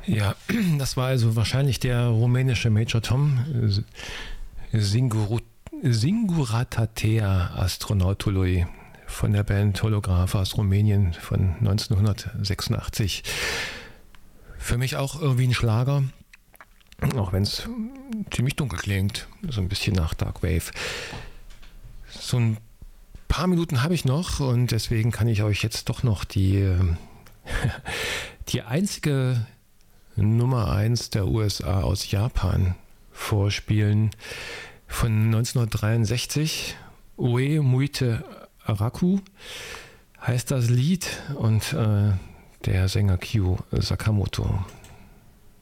Ja, das war also wahrscheinlich der rumänische Major Tom Singuratatea Astronautului von der Band Holograph aus Rumänien von 1986. Für mich auch irgendwie ein Schlager, auch wenn es ziemlich dunkel klingt, so ein bisschen nach Dark Wave. So ein paar Minuten habe ich noch und deswegen kann ich euch jetzt doch noch die einzige Nummer 1 der USA aus Japan vorspielen von 1963. Ue Muite Araku heißt das Lied und der Sänger Kyu Sakamoto